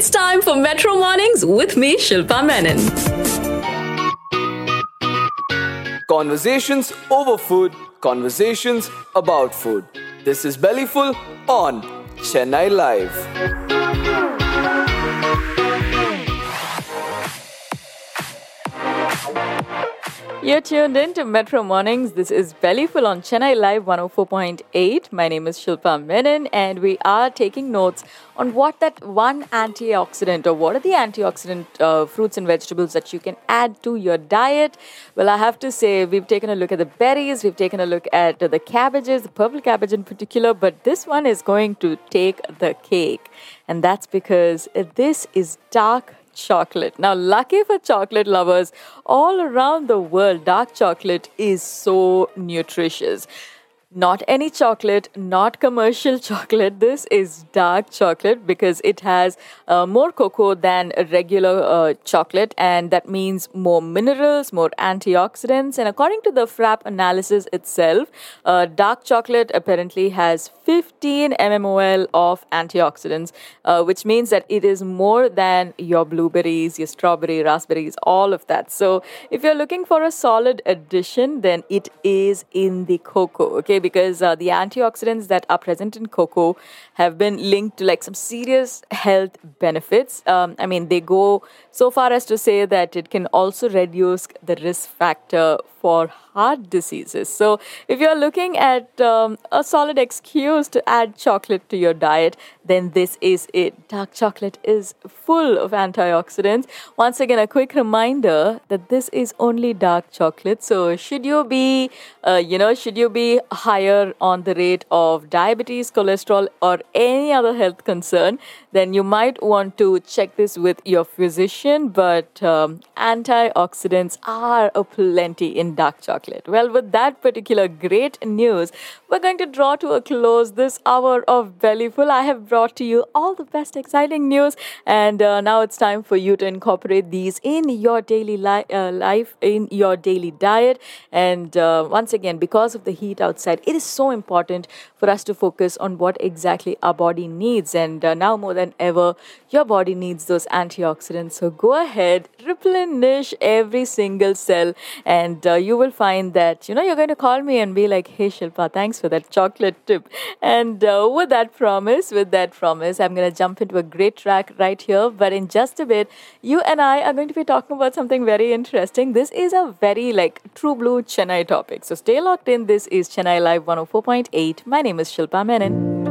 It's time for Metro Mornings with me, Shilpa Menon. Conversations over food, conversations about food. This is Bellyful on Chennai Live. You're tuned in to Metro Mornings. This is Bellyful on Chennai Live 104.8. My name is Shilpa Menon, and we are taking notes on what that one antioxidant or what are the antioxidant fruits and vegetables that you can add to your diet. Well, I have to say, we've taken a look at the berries, we've taken a look at the cabbages, the purple cabbage in particular, but this one is going to take the cake. And that's because this is dark chocolate. Now, lucky for chocolate lovers all around the world, dark chocolate is so nutritious. Not any chocolate, not commercial chocolate. This is dark chocolate because it has more cocoa than a regular chocolate, and that means more minerals, more antioxidants. And according to the FRAP analysis itself, dark chocolate apparently has 15 mmol of antioxidants, which means that it is more than your blueberries, your strawberry, raspberries, all of that. So if you're looking for a solid addition, then it is in the cocoa, okay? Because the antioxidants that are present in cocoa have been linked to like some serious health benefits. They go so far as to say that it can also reduce the risk factor for heart diseases. So if you're looking at a solid excuse to add chocolate to your diet, then this is it. Dark chocolate is full of antioxidants. Once again, a quick reminder that this is only dark chocolate. So should you be higher on the rate of diabetes, cholesterol, or any other health concern, then you might want to check this with your physician. But antioxidants are aplenty in dark chocolate. Well, with that particular great news, we're going to draw to a close this hour of Bellyful. I have brought to you all the best exciting news, and now it's time for you to incorporate these in your daily life, in your daily diet. And once again, because of the heat outside, it is so important for us to focus on what exactly our body needs. And now more than ever, your body needs those antioxidants. So go ahead, replenish every single cell, and you will find that, you're going to call me and be like, hey, Shilpa, thanks for that chocolate tip. And with that promise, I'm going to jump into a great track right here. But in just a bit, you and I are going to be talking about something very interesting. This is a very true blue Chennai topic. So stay locked in. This is Chennai Live 104.8. My name is Shilpa Menon.